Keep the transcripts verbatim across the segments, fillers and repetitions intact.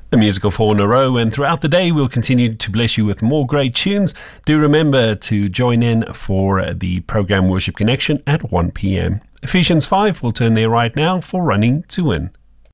A musical four in a row, and throughout the day we'll continue to bless you with more great tunes. Do remember to join in for the program Worship Connection at one p.m. Ephesians five, we'll turn there right now for Running to Win.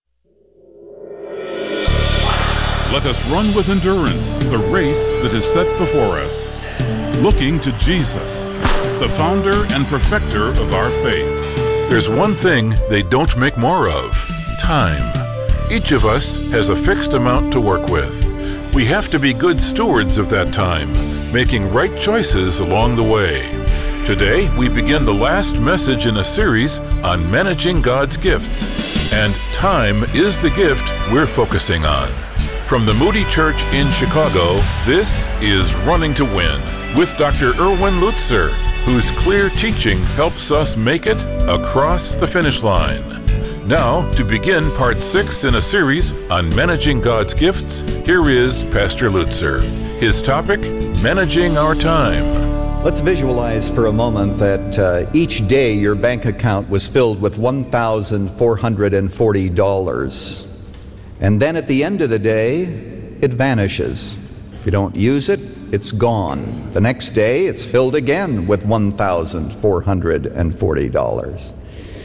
Let us run with endurance the race that is set before us, looking to Jesus, the founder and perfecter of our faith. There's one thing they don't make more of: time. Each of us has a fixed amount to work with. We have to be good stewards of that time, making right choices along the way. Today, we begin the last message in a series on managing God's gifts, and time is the gift we're focusing on. From the Moody Church in Chicago, this is Running to Win with Doctor Erwin Lutzer, whose clear teaching helps us make it across the finish line. Now, to begin part six in a series on managing God's gifts, here is Pastor Lutzer. His topic, managing our time. Let's visualize for a moment that uh, each day your bank account was filled with one thousand four hundred forty dollars. And then at the end of the day, it vanishes. If you don't use it, it's gone. The next day, it's filled again with one thousand four hundred forty dollars.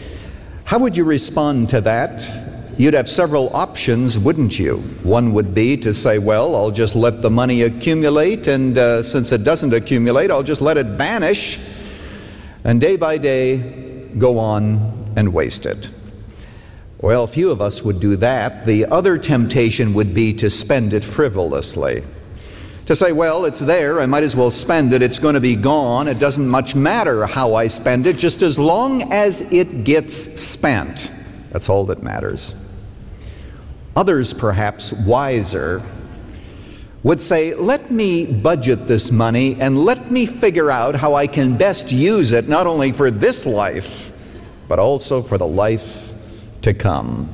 How would you respond to that? You'd have several options, wouldn't you? One would be to say, well, I'll just let the money accumulate, and uh, since it doesn't accumulate, I'll just let it vanish, and day by day go on and waste it. Well, few of us would do that. The other temptation would be to spend it frivolously. To say, well, it's there, I might as well spend it, it's going to be gone, it doesn't much matter how I spend it, just as long as it gets spent. That's all that matters. Others, perhaps wiser, would say, let me budget this money and let me figure out how I can best use it, not only for this life, but also for the life to come.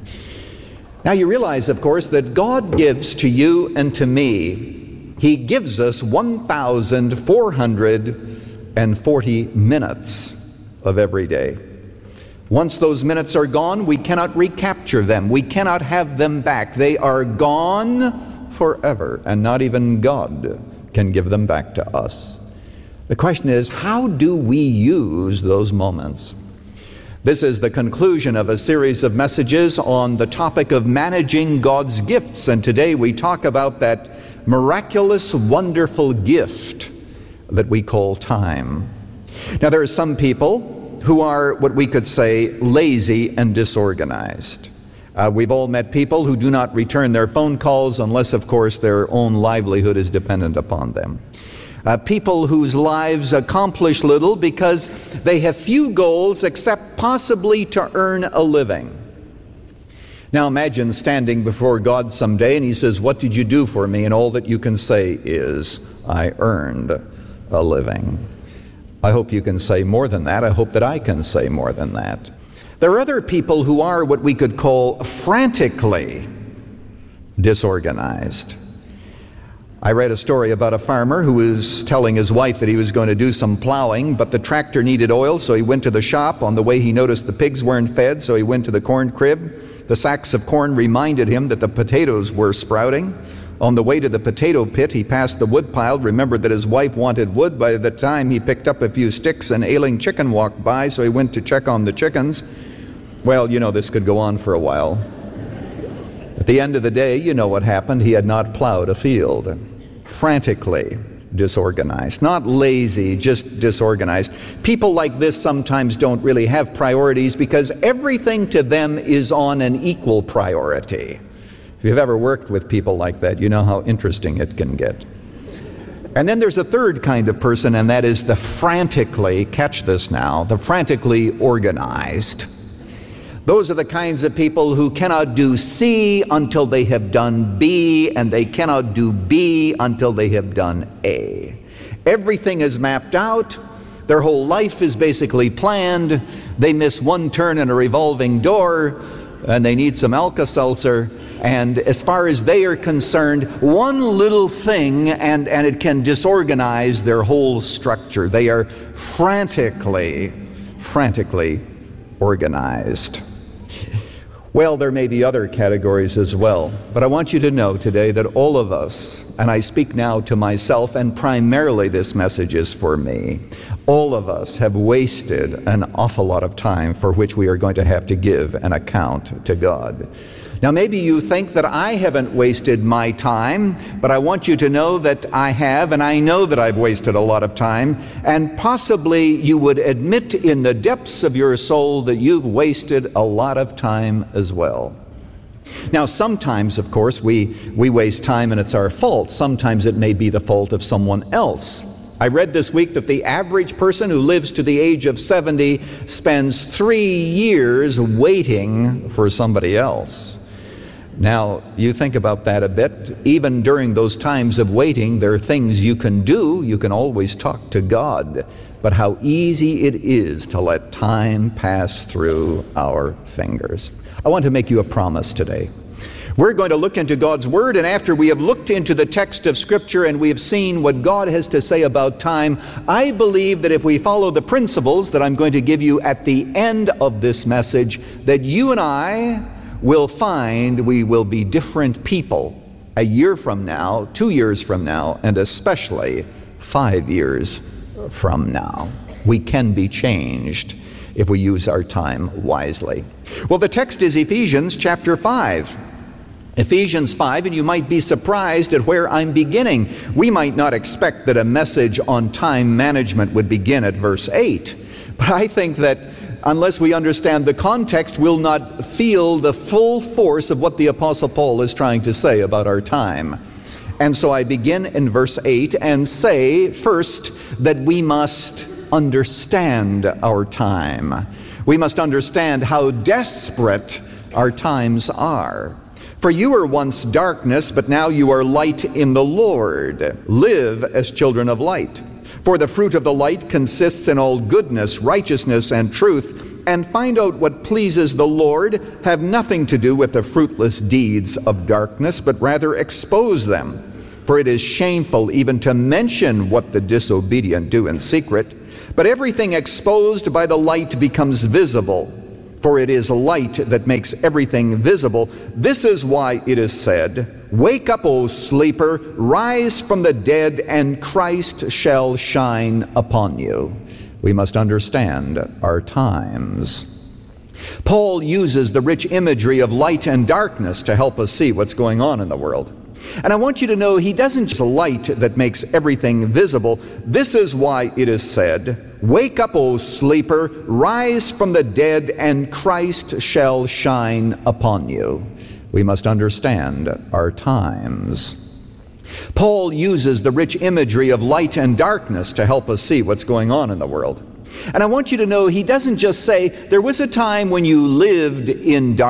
Now you realize, of course, that God gives to you and to me, He gives us one thousand four hundred forty minutes of every day. Once those minutes are gone, we cannot recapture them. We cannot have them back. They are gone forever, and not even God can give them back to us. The question is, how do we use those moments? This is the conclusion of a series of messages on the topic of managing God's gifts, and today we talk about that miraculous, wonderful gift that we call time. Now, there are some people who are what we could say lazy and disorganized. Uh, we've all met people who do not return their phone calls unless, of course, their own livelihood is dependent upon them. Uh, people whose lives accomplish little because they have few goals except possibly to earn a living. Now imagine standing before God someday and He says, what did you do for me? And all that you can say is, I earned a living. I hope you can say more than that. I hope that I can say more than that. There are other people who are what we could call frantically disorganized. I read a story about a farmer who was telling his wife that he was going to do some plowing, but the tractor needed oil, so he went to the shop. On the way, he noticed the pigs weren't fed, so he went to the corn crib. The sacks of corn reminded him that the potatoes were sprouting. On the way to the potato pit, he passed the wood pile, remembered that his wife wanted wood. By the time he picked up a few sticks, an ailing chicken walked by, so he went to check on the chickens. Well, you know, this could go on for a while. At the end of the day, you know what happened. He had not plowed a field. Frantically disorganized. Not lazy, just disorganized. People like this sometimes don't really have priorities because everything to them is on an equal priority. If you've ever worked with people like that, you know how interesting it can get. And then there's a third kind of person, and that is the frantically, catch this now, the frantically organized. Those are the kinds of people who cannot do C until they have done B, and they cannot do B until they have done A. Everything is mapped out. Their whole life is basically planned. They miss one turn in a revolving door, and they need some Alka-Seltzer. And as far as they are concerned, one little thing, and, and it can disorganize their whole structure. They are frantically, frantically organized. Well, there may be other categories as well, but I want you to know today that all of us, and I speak now to myself, and primarily this message is for me, all of us have wasted an awful lot of time for which we are going to have to give an account to God. Now, maybe you think that I haven't wasted my time, but I want you to know that I have, and I know that I've wasted a lot of time, and possibly you would admit in the depths of your soul that you've wasted a lot of time as well. Now, sometimes, of course, we, we waste time and it's our fault. Sometimes it may be the fault of someone else. I read this week that the average person who lives to the age of seventy spends three years waiting for somebody else. Now, you think about that a bit. Even during those times of waiting, there are things you can do. You can always talk to God. But how easy it is to let time pass through our fingers. I want to make you a promise today. We're going to look into God's Word, and after we have looked into the text of Scripture and we have seen what God has to say about time, I believe that if we follow the principles that I'm going to give you at the end of this message, that you and I will find we will be different people a year from now, two years from now, and especially five years from now. We can be changed if we use our time wisely. Well, the text is Ephesians chapter five. Ephesians five, and you might be surprised at where I'm beginning. We might not expect that a message on time management would begin at verse eight, but I think that unless we understand the context, we'll not feel the full force of what the Apostle Paul is trying to say about our time. And so I begin in verse eight and say first that we must understand our time. We must understand how desperate our times are. For you were once darkness, but now you are light in the Lord. Live as children of light. For the fruit of the light consists in all goodness, righteousness, and truth, and find out what pleases the Lord. Have nothing to do with the fruitless deeds of darkness, but rather expose them. For it is shameful even to mention what the disobedient do in secret. But everything exposed by the light becomes visible. For it is light that makes everything visible. This is why it is said, "Wake up, O sleeper, rise from the dead, and Christ shall shine upon you." We must understand our times. Paul uses the rich imagery of light and darkness to help us see what's going on in the world. And I want you to know he doesn't just light that makes everything visible. This is why it is said, "Wake up, O sleeper, rise from the dead, and Christ shall shine upon you." We must understand our times. Paul uses the rich imagery of light and darkness to help us see what's going on in the world. And I want you to know he doesn't just say, there was a time when you lived in darkness.